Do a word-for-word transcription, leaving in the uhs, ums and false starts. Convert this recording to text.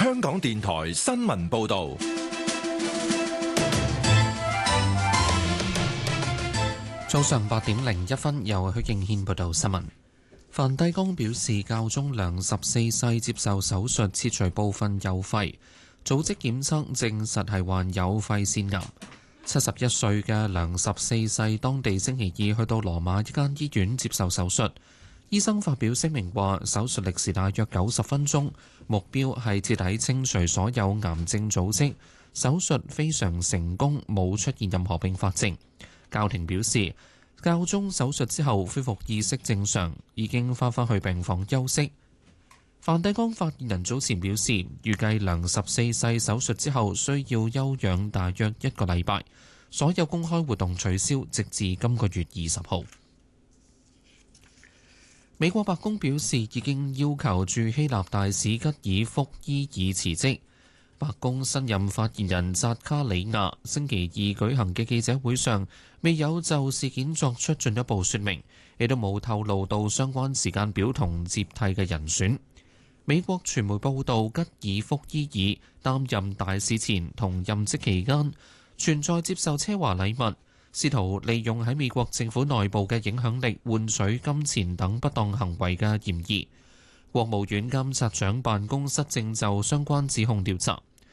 香港電台新聞報道。 早上八點零一分，由許敬軒報道新聞。梵蒂岡表示，教宗良十四世接受手術切除部分右肺，組織檢測證實係患有肺腺癌。七十一歲嘅良十四世，當地星期二去到羅馬一間醫院接受手術。醫生發表聲明話，手術歷時大約九十分鐘，目標係徹底清除所有癌症組織。手術非常成功，冇出現任何併發症。教廷表示，教宗手術之後恢復意識正常，已經翻返去病房休息。梵蒂岡發言人早前表示，預計良十四世手術之後需要休養大約一個禮拜，所有公開活動取消，直至今個月二十號。美國白宮表示，已經要求駐希臘大使吉爾福伊爾辭職。白宮新任發言人扎卡里亞星期二舉行嘅記者會上，未有就事件作出進一步說明，亦都冇透露到相關時間表同接替嘅人選。美國傳媒報道，吉爾福伊爾擔任大使前同任職期間，存在接受奢華禮物，試圖利用喺美國政府內部嘅影響力換取金錢等不當行為嘅嫌疑。國務院監察長辦公室正就相關指控調查。